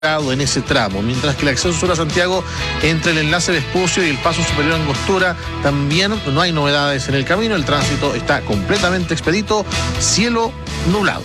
en ese tramo, mientras que el acceso sur a Santiago entre el enlace Vespucio y el paso superior Angostura también no hay novedades en el camino, el tránsito está completamente expedito, cielo nublado.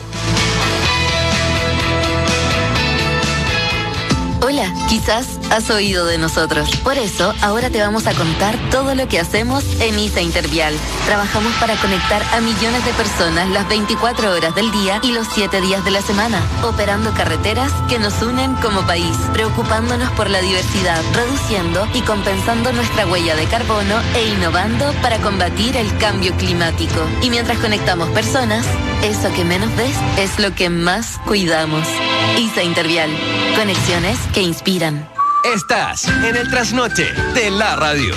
Hola, quizás has oído de nosotros. Por eso, ahora te vamos a contar todo lo que hacemos en ISA Intervial. Trabajamos para conectar a millones de personas las 24 horas del día y los 7 días de la semana, operando carreteras que nos unen como país, preocupándonos por la diversidad, reduciendo y compensando nuestra huella de carbono e innovando para combatir el cambio climático. Y mientras conectamos personas, eso que menos ves es lo que más cuidamos. ISA Intervial. Conexiones que inspiran. Estás en el trasnoche de la radio.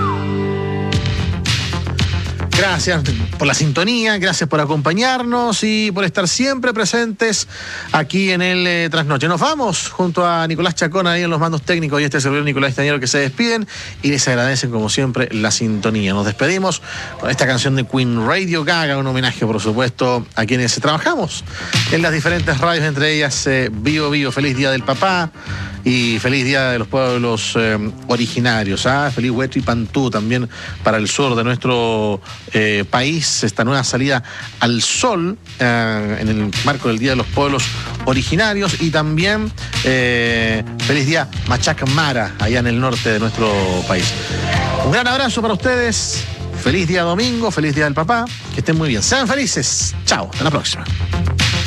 Gracias por la sintonía, gracias por acompañarnos y por estar siempre presentes aquí en el Trasnoche. Nos vamos junto a Nicolás Chacón ahí en los mandos técnicos y este servidor Nicolás Tañero que se despiden y les agradecen como siempre la sintonía. Nos despedimos con esta canción de Queen, Radio Gaga, un homenaje por supuesto a quienes trabajamos en las diferentes radios, entre ellas Bio Bio, Feliz Día del Papá y Feliz Día de los Pueblos Originarios. Feliz Huecho y Pantú también para el sur de nuestro país, esta nueva salida al sol en el marco del Día de los Pueblos Originarios y también feliz día Machaca Mara allá en el norte de nuestro país. Un gran abrazo para ustedes, feliz día domingo, feliz día del papá, que estén muy bien, sean felices, chao, hasta la próxima.